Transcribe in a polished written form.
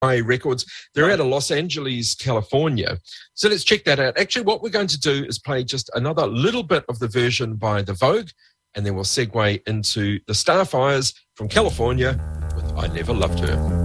Records. They're out of Los Angeles, California. So let's check that out. Actually, what we're going to do is play just another little bit of the version by The Vogue, and then we'll segue into the Starfires from California with I Never Loved Her.